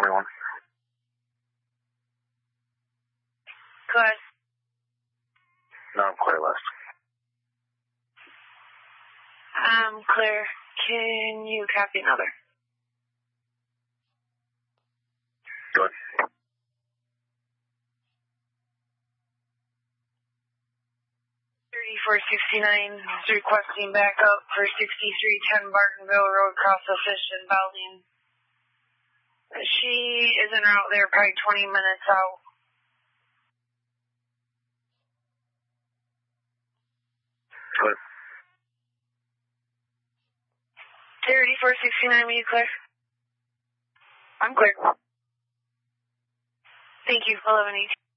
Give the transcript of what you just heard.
21. Go ahead. No, I'm clear west. I'm clear. Can you copy another? Good. 3469 is requesting backup for 6310 Bartonville Road, across the Fish and Valding. She is en route there, probably 20 minutes out. Good. 3469, are you clear? I'm clear. Thank you. 1118.